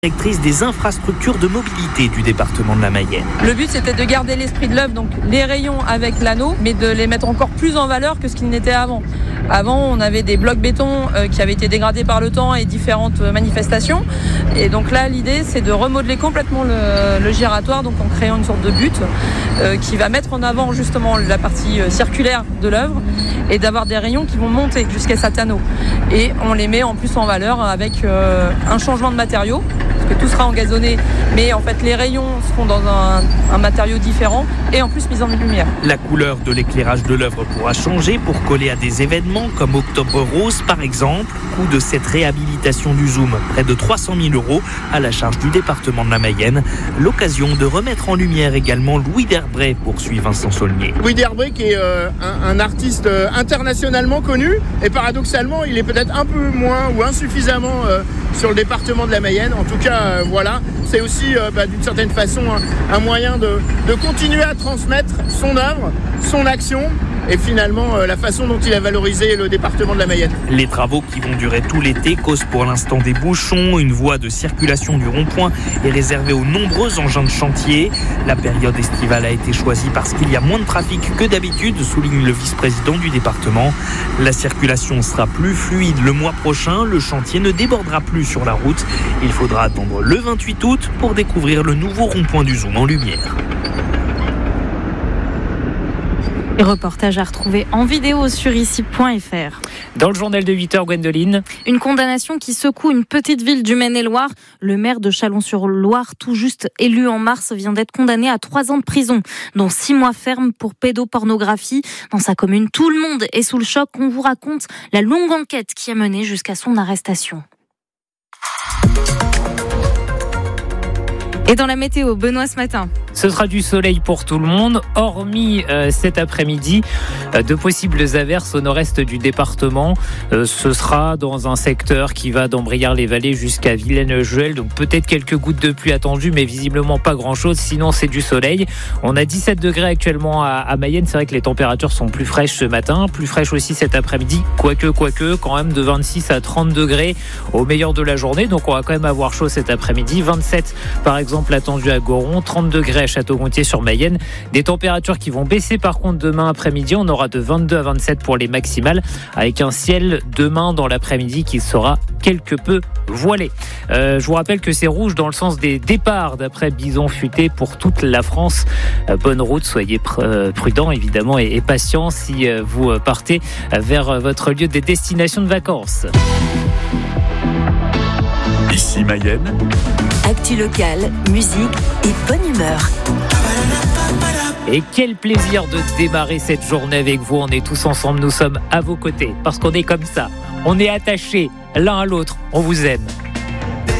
Directrice des infrastructures de mobilité du département de la Mayenne. Le but, c'était de garder l'esprit de l'œuvre, donc les rayons avec l'anneau, mais de les mettre encore plus en valeur que ce qu'ils n'étaient avant. Avant, on avait des blocs béton qui avaient été dégradés par le temps et différentes manifestations. Et donc là, l'idée, c'est de remodeler complètement le giratoire, donc en créant une sorte de butte qui va mettre en avant justement la partie circulaire de l'œuvre et d'avoir des rayons qui vont monter jusqu'à cet anneau. Et on les met en plus en valeur avec un changement de matériaux. Parce que tout sera engazonné, mais en fait les rayons seront dans un matériau différent et en plus mis en lumière. La couleur de l'éclairage de l'œuvre pourra changer pour coller à des événements comme Octobre Rose par exemple. Coût de cette réhabilitation du Zoom, près de 300 000 € à la charge du département de la Mayenne. L'occasion de remettre en lumière également Louis Derbray, poursuit Vincent Saulnier. Louis Derbray qui est un artiste internationalement connu et paradoxalement il est peut-être un peu moins ou insuffisamment sur le département de la Mayenne. En tout cas, voilà, c'est aussi d'une certaine façon un moyen de continuer à transmettre son œuvre, son action et finalement la façon dont il a valorisé le département de la Mayenne. Les travaux qui vont durer tout l'été causent pour l'instant des bouchons. Une voie de circulation du rond-point est réservée aux nombreux engins de chantier. La période estivale a été choisie parce qu'il y a moins de trafic que d'habitude, souligne le vice-président du département. La circulation sera plus fluide le mois prochain. Le chantier ne débordera plus sur la route. Il faudra attendre le 28 août pour découvrir le nouveau rond-point du Zoom en lumière. Les reportages à retrouver en vidéo sur ici.fr. Dans le journal de 8h, Gwendoline. Une condamnation qui secoue une petite ville du Maine-et-Loire. Le maire de Chalon-sur-Loire, tout juste élu en mars, vient d'être condamné à 3 ans de prison, dont 6 mois ferme pour pédopornographie. Dans sa commune, tout le monde est sous le choc. On vous raconte la longue enquête qui a mené jusqu'à son arrestation. Et dans la météo, Benoît, ce matin. Ce sera du soleil pour tout le monde, hormis cet après-midi, de possibles averses au nord-est du département. Ce sera dans un secteur qui va d'Ambrières-les-Vallées jusqu'à Villaine-Juel, donc peut-être quelques gouttes de pluie attendues, mais visiblement pas grand-chose, sinon c'est du soleil. On a 17 degrés actuellement à Mayenne, c'est vrai que les températures sont plus fraîches ce matin, plus fraîches aussi cet après-midi, quoique, quand même de 26 à 30 degrés au meilleur de la journée, donc on va quand même avoir chaud cet après-midi. 27 par exemple attendu à Goron, 30 degrés à Château-Gontier-sur-Mayenne. Des températures qui vont baisser par contre demain après-midi. On aura de 22 à 27 pour les maximales, avec un ciel demain dans l'après-midi qui sera quelque peu voilé. Je vous rappelle que c'est rouge dans le sens des départs d'après Bison Futé pour toute la France. Bonne route, soyez prudents évidemment et patients si vous partez vers votre lieu de destination de vacances. Ici Mayenne. Actu locale, musique et bonne humeur. Et quel plaisir de démarrer cette journée avec vous. On est tous ensemble, nous sommes à vos côtés. Parce qu'on est comme ça, on est attachés l'un à l'autre, on vous aime.